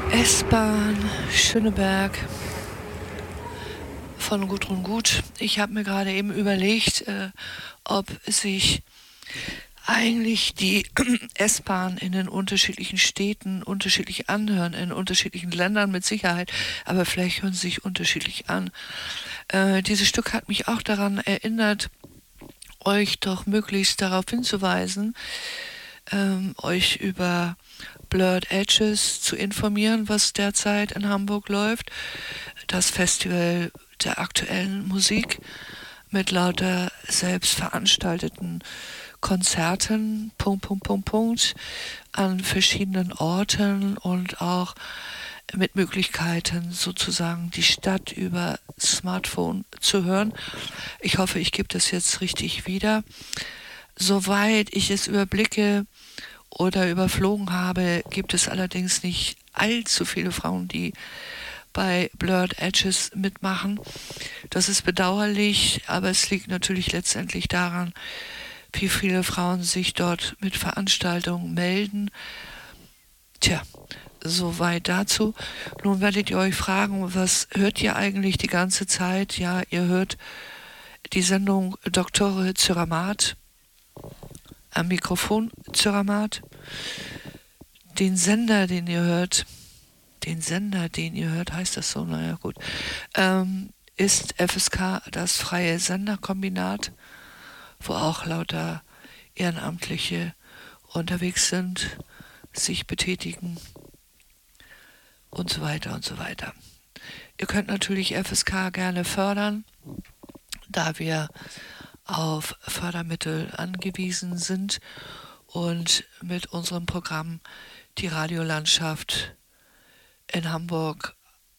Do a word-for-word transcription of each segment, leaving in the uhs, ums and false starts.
S-Bahn Schöneberg von Gudrun Gut. Ich habe mir gerade eben überlegt, äh, ob sich eigentlich die S-Bahn in den unterschiedlichen Städten unterschiedlich anhören, in unterschiedlichen Ländern mit Sicherheit, aber vielleicht hören sie sich unterschiedlich an. Äh, dieses Stück hat mich auch daran erinnert, euch doch möglichst darauf hinzuweisen, ähm, euch über Blurred Edges zu informieren, was derzeit in Hamburg läuft. Das Festival der aktuellen Musik mit lauter selbst veranstalteten Konzerten, Punkt, Punkt, Punkt, Punkt, an verschiedenen Orten und auch mit Möglichkeiten, sozusagen die Stadt über Smartphone zu hören. Ich hoffe, ich gebe das jetzt richtig wieder. Soweit ich es überblicke oder überflogen habe, gibt es allerdings nicht allzu viele Frauen, die bei Blurred Edges mitmachen. Das ist bedauerlich, aber es liegt natürlich letztendlich daran, wie viele Frauen sich dort mit Veranstaltungen melden. Tja, soweit dazu. Nun werdet ihr euch fragen, was hört ihr eigentlich die ganze Zeit? Ja, ihr hört die Sendung Doktore Cyramat, am Mikrofon Cyramat. Den Sender, den ihr hört, den Sender, den ihr hört, heißt das so, naja gut, ähm, ist F S K, das freie Senderkombinat, wo auch lauter Ehrenamtliche unterwegs sind, sich betätigen und so weiter und so weiter. Ihr könnt natürlich F S K gerne fördern, da wir auf Fördermittel angewiesen sind und mit unserem Programm die Radiolandschaft in Hamburg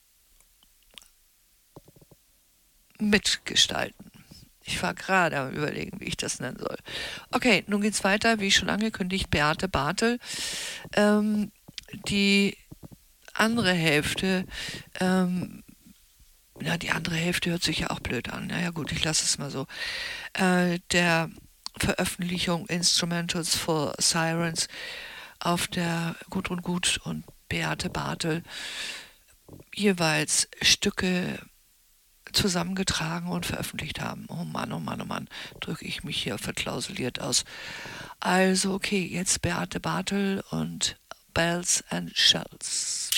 mitgestalten. Ich war gerade am Überlegen, wie ich das nennen soll. Okay, nun geht's weiter, wie schon angekündigt, Beate Bartel. Ähm, die andere Hälfte, ähm, ja, die andere Hälfte hört sich ja auch blöd an. Naja gut, ich lasse es mal so. Äh, der Veröffentlichung Instrumentals for Sirens auf der Gudrun Gut und Beate Bartel jeweils Stücke zusammengetragen und veröffentlicht haben. Oh Mann, oh Mann, oh Mann, drücke ich mich hier verklausuliert aus. Also okay, jetzt Beate Bartel und Bells and Shells.